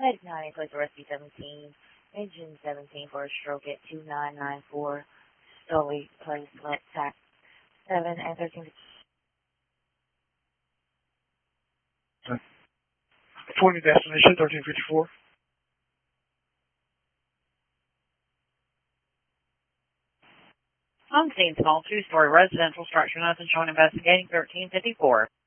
Med 9, place rescue 17, engine 17 for a stroke at 2994, Stoley Place, let tax 7 and 13. 20 destination, 1354. On scene, small two-story residential structure, nothing showing, investigating 1354.